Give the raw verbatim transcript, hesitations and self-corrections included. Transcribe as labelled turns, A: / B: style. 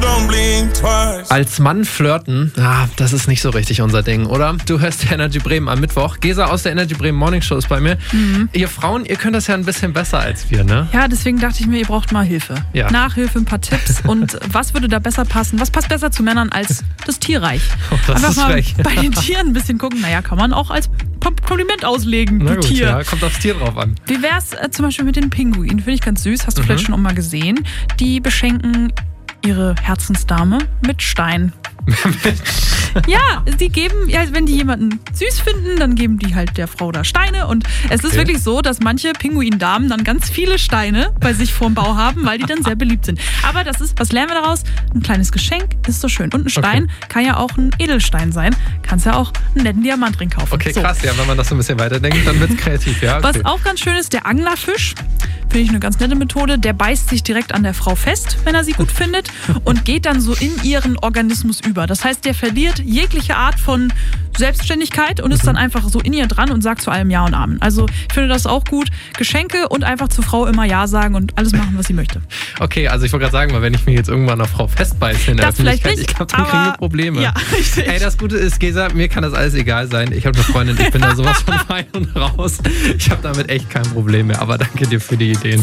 A: Als Mann flirten, ah, das ist nicht so richtig unser Ding, oder? Du hörst die Energy Bremen am Mittwoch. Gesa aus der Energy Bremen Morning Show ist bei mir. Mhm. Ihr Frauen, ihr könnt das ja ein bisschen besser als wir, ne?
B: Ja, deswegen dachte ich mir, ihr braucht mal Hilfe.
A: Ja.
B: Nachhilfe, ein paar Tipps. Und was würde da besser passen? Was passt besser zu Männern als das Tierreich?
A: Oh, das
B: Einfach
A: ist
B: mal
A: frech.
B: bei den Tieren ein bisschen gucken. Naja, kann man auch als Kompliment auslegen,
A: Na
B: du
A: gut,
B: Tier.
A: ja, kommt aufs Tier drauf an.
B: Wie wär's äh, zum Beispiel mit den Pinguinen? Finde ich ganz süß. Hast du
A: Mhm.
B: vielleicht schon auch mal gesehen? Die beschenken ihre Herzensdame mit Stein. Ja, die geben, ja, wenn die jemanden süß finden, dann geben die halt der Frau da Steine. Und es ist
A: Okay.
B: wirklich so, dass manche Pinguindamen dann ganz viele Steine bei sich vorm Bau haben, weil die dann sehr beliebt sind. Aber das ist, was lernen wir daraus? Ein kleines Geschenk ist so schön. Und ein Stein
A: Okay.
B: kann ja auch ein Edelstein sein. Kannst ja auch einen netten Diamantring kaufen.
A: Okay,
B: So.
A: krass, ja, wenn man das so ein bisschen weiterdenkt, dann wird's kreativ, ja. Okay.
B: Was auch ganz schön ist, der Anglerfisch. Finde ich eine ganz nette Methode. Der beißt sich direkt an der Frau fest, wenn er sie gut findet, und geht dann so in ihren Organismus über. Das heißt, der verliert jegliche Art von Selbstständigkeit und ist dann einfach so in ihr dran und sagt zu allem Ja und Amen. Also ich finde das auch gut. Geschenke und einfach zur Frau immer Ja sagen und alles machen, was sie möchte.
A: Okay, also ich wollte gerade sagen, weil wenn ich mich jetzt irgendwann einer Frau festbeiße in der
B: Das vielleicht
A: Öffentlichkeit,
B: nicht,
A: ich glaube, dann kriegen wir
B: aber-
A: Probleme.
B: Ja, richtig.
A: Ey, das Gute ist, Gesa, mir kann das alles egal sein. Ich habe eine Freundin, ich bin da sowas von fein und raus. Ich habe damit echt kein Problem mehr, aber danke dir für die Ideen.